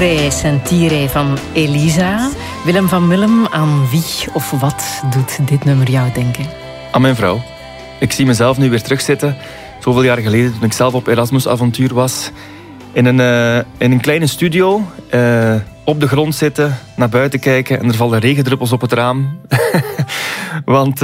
Vorrei sentire van Elisa. Willem van Willem, aan wie of wat doet dit nummer jou denken? Aan mijn vrouw. Ik zie mezelf nu weer terugzitten. Zoveel jaar geleden, toen ik zelf op Erasmus-avontuur was. In een kleine studio. Op de grond zitten, naar buiten kijken. En er vallen regendruppels op het raam. Want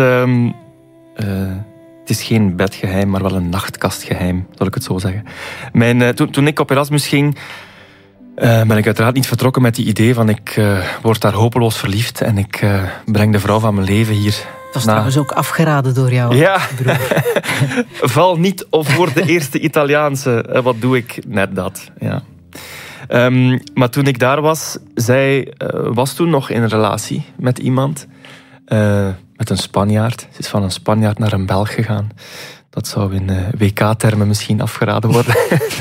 het is geen bedgeheim, maar wel een nachtkastgeheim, zal ik het zo zeggen. Toen ik op Erasmus ging, ben ik uiteraard niet vertrokken met die idee van ik word daar hopeloos verliefd en ik breng de vrouw van mijn leven hier. Dat was trouwens ook afgeraden door jou, broer. Val niet voor de eerste Italiaanse. Wat doe ik? Net dat, ja. Maar toen ik daar was, zij was toen nog in een relatie met iemand. Met een Spanjaard. Ze is van een Spanjaard naar een Belg gegaan. Dat zou in WK-termen misschien afgeraden worden.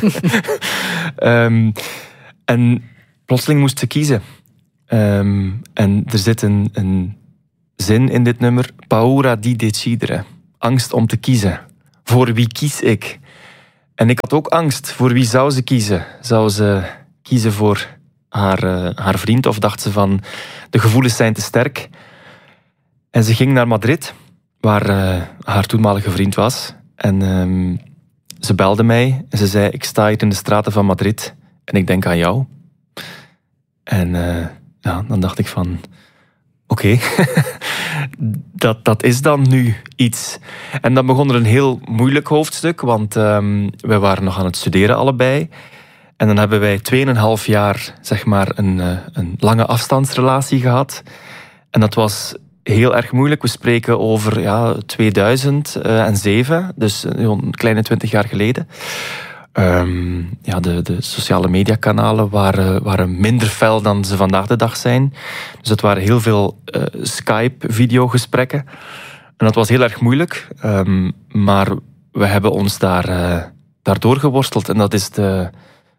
En plotseling moest ze kiezen. En er zit een zin in dit nummer. Paura di decidere. Angst om te kiezen. Voor wie kies ik? En ik had ook angst. Voor wie zou ze kiezen? Zou ze kiezen voor haar vriend? Of dacht ze van, de gevoelens zijn te sterk? En ze ging naar Madrid, waar haar toenmalige vriend was. En ze belde mij en ze zei, ik sta hier in de straten van Madrid en ik denk aan jou. En dan dacht ik van, oké, dat is dan nu iets. En dan begon er een heel moeilijk hoofdstuk, want wij waren nog aan het studeren allebei. En dan hebben wij 2,5 jaar, zeg maar, een lange afstandsrelatie gehad. En dat was heel erg moeilijk. We spreken over 2007, dus een kleine 20 jaar geleden. De sociale mediakanalen waren minder fel dan ze vandaag de dag zijn. Dus het waren heel veel Skype-videogesprekken. En dat was heel erg moeilijk. Maar we hebben ons daardoor geworsteld. En dat is de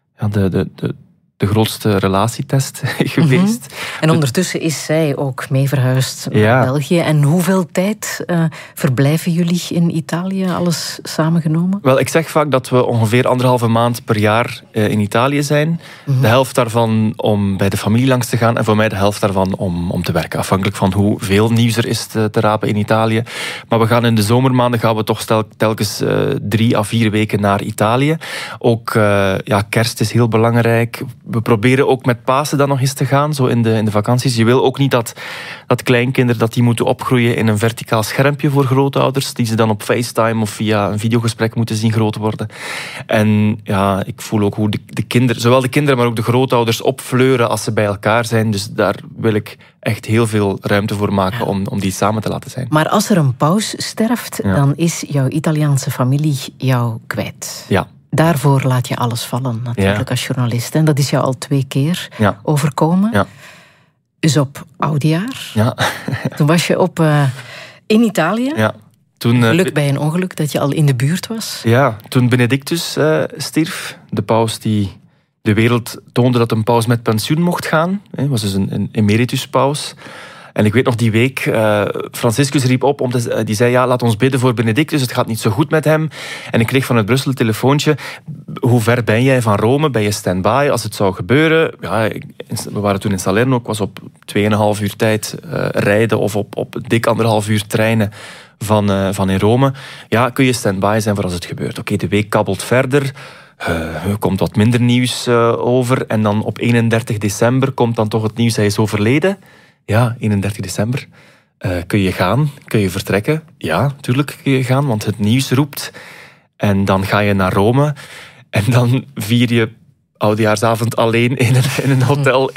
grootste relatietest geweest. Mm-hmm. En ondertussen is zij ook mee verhuisd naar België. En hoeveel tijd verblijven jullie in Italië, alles samengenomen? Wel, ik zeg vaak dat we ongeveer 1,5 maand per jaar in Italië zijn. Mm-hmm. De helft daarvan om bij de familie langs te gaan en voor mij de helft daarvan om te werken. Afhankelijk van hoeveel nieuws er is te rapen in Italië. Maar we gaan in de zomermaanden toch telkens 3 à 4 weken naar Italië. Ook kerst is heel belangrijk. We proberen ook met Pasen dan nog eens te gaan, zo in de vakanties. Je wil ook niet dat kleinkinderen die moeten opgroeien in een verticaal schermpje voor grootouders, die ze dan op FaceTime of via een videogesprek moeten zien groot worden. En ik voel ook hoe de kinderen, zowel de kinderen maar ook de grootouders opfleuren als ze bij elkaar zijn. Dus daar wil ik echt heel veel ruimte voor maken om die samen te laten zijn. Maar als er een paus sterft, dan is jouw Italiaanse familie jou kwijt. Ja. Daarvoor laat je alles vallen, natuurlijk, als journalist. En dat is jou al 2 keer overkomen. Ja. Dus op oudjaar. Ja. Toen was je in Italië. Ja. Geluk bij een ongeluk dat je al in de buurt was. Ja, toen Benedictus stierf. De paus die de wereld toonde dat een paus met pensioen mocht gaan. Hij was dus een emeritus-paus. En ik weet nog die week, Franciscus riep op, die zei, laat ons bidden voor Benedictus, het gaat niet zo goed met hem. En ik kreeg vanuit Brussel een telefoontje, hoe ver ben jij van Rome? Ben je stand-by als het zou gebeuren? Ja, we waren toen in Salerno, ik was op 2,5 uur tijd rijden of op dik 1,5 uur treinen van in Rome. Ja, kun je stand-by zijn voor als het gebeurt? Oké, de week kabbelt verder. Er komt wat minder nieuws over. En dan op 31 december komt dan toch het nieuws, hij is overleden. Ja, 31 december. Kun je gaan? Kun je vertrekken? Ja, natuurlijk kun je gaan, want het nieuws roept. En dan ga je naar Rome. En dan vier je oudejaarsavond alleen in een hotel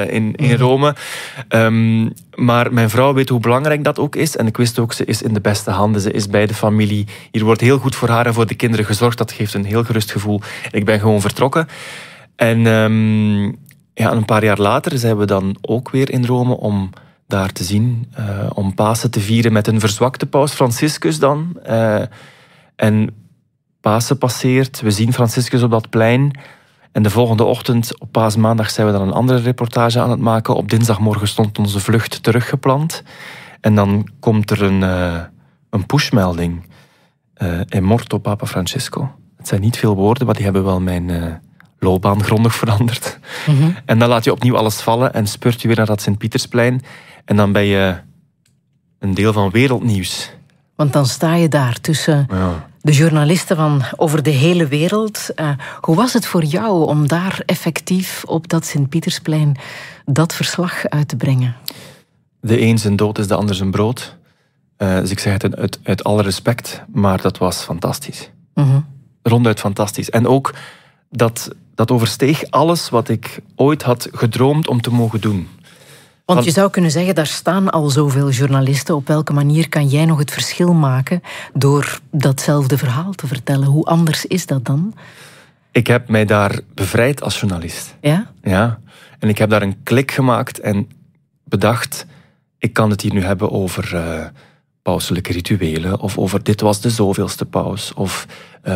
in Rome. Maar mijn vrouw weet hoe belangrijk dat ook is. En ik wist ook, ze is in de beste handen. Ze is bij de familie. Hier wordt heel goed voor haar en voor de kinderen gezorgd. Dat geeft een heel gerust gevoel. Ik ben gewoon vertrokken. En een paar jaar later zijn we dan ook weer in Rome om daar te zien, om Pasen te vieren met een verzwakte paus, Franciscus dan. En Pasen passeert, we zien Franciscus op dat plein. En de volgende ochtend, op Paasmaandag, zijn we dan een andere reportage aan het maken. Op dinsdagmorgen stond onze vlucht teruggepland. En dan komt er een pushmelding. È morto Papa Francesco. Het zijn niet veel woorden, maar die hebben wel mijn loopbaan grondig veranderd. Mm-hmm. En dan laat je opnieuw alles vallen en speurt je weer naar dat Sint-Pietersplein. En dan ben je een deel van wereldnieuws. Want dan sta je daar tussen de journalisten van over de hele wereld. Hoe was het voor jou om daar effectief op dat Sint-Pietersplein dat verslag uit te brengen? De een zijn dood is de ander zijn brood. Dus ik zeg het uit alle respect, maar dat was fantastisch. Mm-hmm. Ronduit fantastisch. En ook dat oversteeg alles wat ik ooit had gedroomd om te mogen doen. Want je zou kunnen zeggen, daar staan al zoveel journalisten. Op welke manier kan jij nog het verschil maken door datzelfde verhaal te vertellen? Hoe anders is dat dan? Ik heb mij daar bevrijd als journalist. Ja? Ja. En ik heb daar een klik gemaakt en bedacht, ik kan het hier nu hebben over pauselijke rituelen, of over dit was de zoveelste paus, of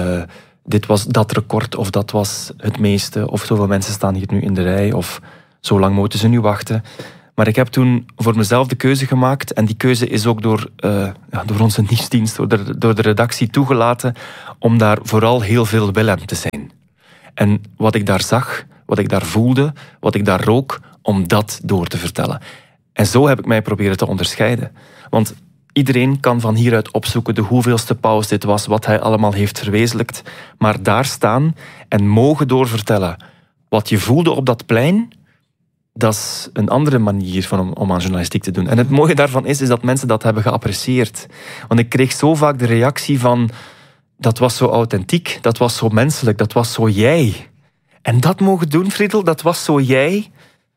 dit was dat record, of dat was het meeste, of zoveel mensen staan hier nu in de rij, of zo lang moeten ze nu wachten. Maar ik heb toen voor mezelf de keuze gemaakt, en die keuze is ook door onze nieuwsdienst, door de redactie toegelaten, om daar vooral heel veel Willem te zijn. En wat ik daar zag, wat ik daar voelde, wat ik daar rook, om dat door te vertellen. En zo heb ik mij proberen te onderscheiden. Want iedereen kan van hieruit opzoeken de hoeveelste paus dit was, wat hij allemaal heeft verwezenlijkt. Maar daar staan en mogen doorvertellen wat je voelde op dat plein, dat is een andere manier om aan journalistiek te doen. En het mooie daarvan is dat mensen dat hebben geapprecieerd. Want ik kreeg zo vaak de reactie van, dat was zo authentiek, dat was zo menselijk, dat was zo jij. En dat mogen doen, Friedel, dat was zo jij.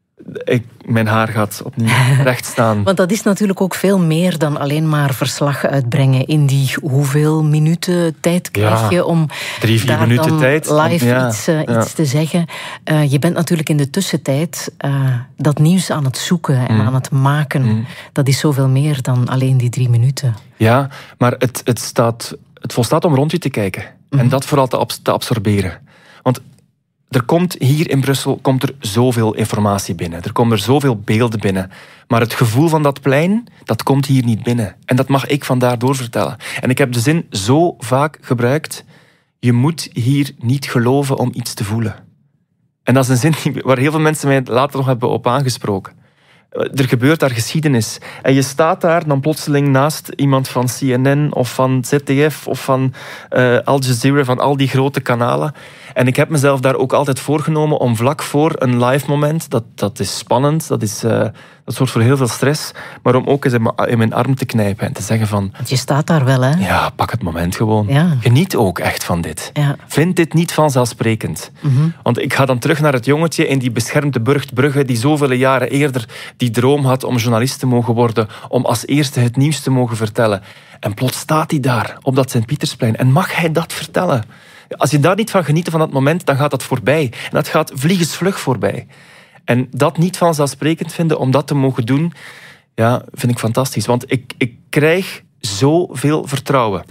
Mijn haar gaat opnieuw recht staan. Want dat is natuurlijk ook veel meer dan alleen maar verslag uitbrengen. In die hoeveel minuten tijd krijg je om 3-4 minuten tijd live iets te zeggen. Je bent natuurlijk in de tussentijd dat nieuws aan het zoeken en aan het maken. Dat is zoveel meer dan alleen die 3 minuten. Ja, maar het volstaat om rond je te kijken. En dat vooral te absorberen. Want er komt hier in Brussel zoveel informatie binnen. Er komen er zoveel beelden binnen. Maar het gevoel van dat plein, dat komt hier niet binnen. En dat mag ik vandaar doorvertellen. En ik heb de zin zo vaak gebruikt, je moet hier niet geloven om iets te voelen. En dat is een zin waar heel veel mensen mij later nog hebben op aangesproken. Er gebeurt daar geschiedenis. En je staat daar dan plotseling naast iemand van CNN of van ZDF of van Al Jazeera, van al die grote kanalen. En ik heb mezelf daar ook altijd voorgenomen om vlak voor een live moment, dat is spannend, dat zorgt voor heel veel stress, maar om ook eens in mijn arm te knijpen en te zeggen van... Want je staat daar wel, hè? Ja, pak het moment gewoon. Ja. Geniet ook echt van dit. Ja. Vind dit niet vanzelfsprekend. Mm-hmm. Want ik ga dan terug naar het jongetje in die beschermde Brugge, die zoveel jaren eerder die droom had om journalist te mogen worden, om als eerste het nieuws te mogen vertellen. En plots staat hij daar, op dat Sint-Pietersplein. En mag hij dat vertellen? Als je daar niet van geniet van dat moment, dan gaat dat voorbij. En dat gaat vliegensvlug voorbij. En dat niet vanzelfsprekend vinden om dat te mogen doen, ja, vind ik fantastisch. Want ik krijg zoveel vertrouwen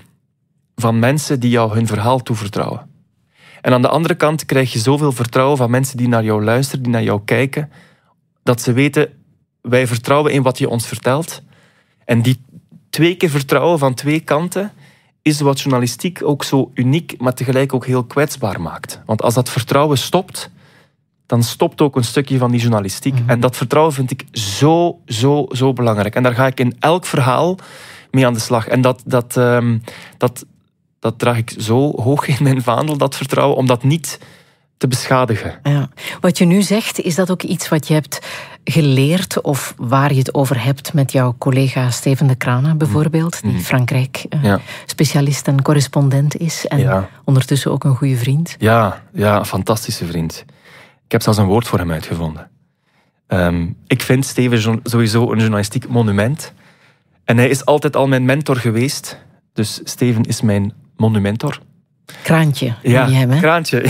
van mensen die jou hun verhaal toevertrouwen. En aan de andere kant krijg je zoveel vertrouwen van mensen die naar jou luisteren, die naar jou kijken, dat ze weten, wij vertrouwen in wat je ons vertelt. En die 2 keer vertrouwen van 2 kanten is wat journalistiek ook zo uniek, maar tegelijk ook heel kwetsbaar maakt. Want als dat vertrouwen stopt, dan stopt ook een stukje van die journalistiek. Mm-hmm. En dat vertrouwen vind ik zo belangrijk. En daar ga ik in elk verhaal mee aan de slag. En dat draag ik zo hoog in mijn vaandel, dat vertrouwen, om dat niet te beschadigen. Ja. Wat je nu zegt, is dat ook iets wat je hebt geleerd of waar je het over hebt met jouw collega Steven de Crana bijvoorbeeld, die Frankrijk specialist en correspondent is en ondertussen ook een goede vriend? Ja, een fantastische vriend. Ik heb zelfs een woord voor hem uitgevonden. Ik vind Steven sowieso een journalistiek monument. En hij is altijd al mijn mentor geweest. Dus Steven is mijn monumentor. Kraantje, ja, je hem, hè? Kraantje.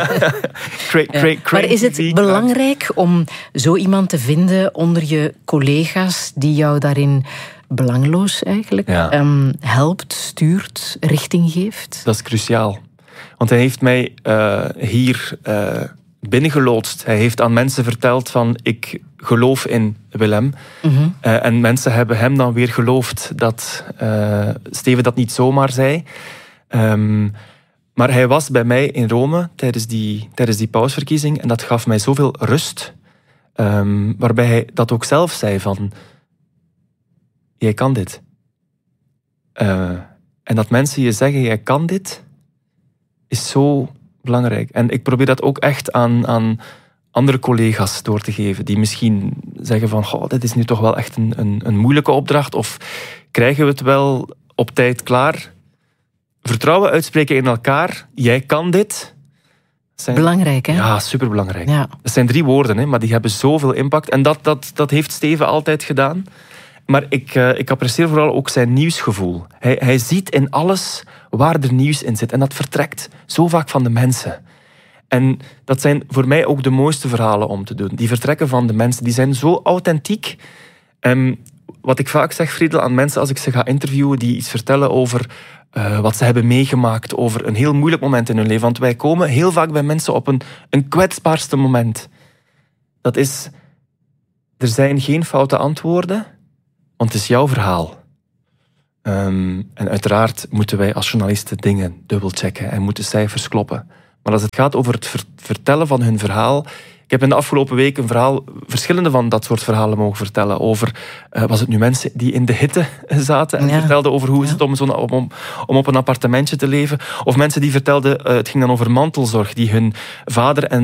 Maar is het belangrijk om zo iemand te vinden onder je collega's die jou daarin belangloos eigenlijk helpt, stuurt, richting geeft? Dat is cruciaal. Want hij heeft mij hier binnengeloodst. Hij heeft aan mensen verteld van ik geloof in Willem. Mm-hmm. En mensen hebben hem dan weer geloofd dat Steven dat niet zomaar zei. Maar hij was bij mij in Rome tijdens die pausverkiezing en dat gaf mij zoveel rust. Waarbij hij dat ook zelf zei van... Jij kan dit. En dat mensen je zeggen, jij kan dit, is zo belangrijk. En ik probeer dat ook echt aan andere collega's door te geven, die misschien zeggen van, goh, dit is nu toch wel echt een moeilijke opdracht, of krijgen we het wel op tijd klaar? Vertrouwen uitspreken in elkaar, jij kan dit. Belangrijk, hè? Ja, superbelangrijk. Ja. Dat zijn 3 woorden, hè, maar die hebben zoveel impact. En dat heeft Steven altijd gedaan. Maar ik apprecieer vooral ook zijn nieuwsgevoel. Hij ziet in alles waar er nieuws in zit. En dat vertrekt zo vaak van de mensen. En dat zijn voor mij ook de mooiste verhalen om te doen. Die vertrekken van de mensen. Die zijn zo authentiek. Wat ik vaak zeg, Friedel, aan mensen als ik ze ga interviewen die iets vertellen over wat ze hebben meegemaakt, over een heel moeilijk moment in hun leven. Want wij komen heel vaak bij mensen op een kwetsbaarste moment. Dat is, er zijn geen foute antwoorden, want het is jouw verhaal. En uiteraard moeten wij als journalisten dingen dubbelchecken en moeten cijfers kloppen. Maar als het gaat over het vertellen van hun verhaal... Ik heb in de afgelopen week verschillende van dat soort verhalen mogen vertellen. Over, was het nu mensen die in de hitte zaten en vertelden over hoe is het om op een appartementje te leven. Of mensen die vertelden, het ging dan over mantelzorg, die hun vader en